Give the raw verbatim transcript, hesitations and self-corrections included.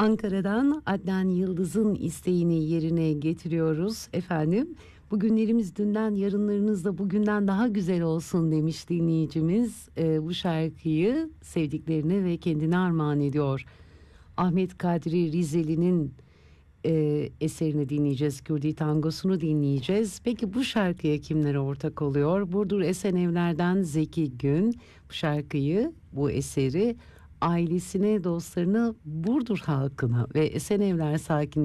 Ankara'dan Adnan Yıldız'ın isteğini yerine getiriyoruz efendim. Bugünlerimiz dünden, yarınlarınız da bugünden daha güzel olsun demiş dinleyicimiz. Ee, bu şarkıyı sevdiklerine ve kendine armağan ediyor. Ahmet Kadri Rizeli'nin e, eserini dinleyeceğiz. Kürdi Tangosu'nu dinleyeceğiz. Peki bu şarkıya kimler ortak oluyor? Burdur Esenevler'den Zeki Gün bu şarkıyı, bu eseri ailesine, dostlarına, Burdur halkına ve Esenevler sakinlerine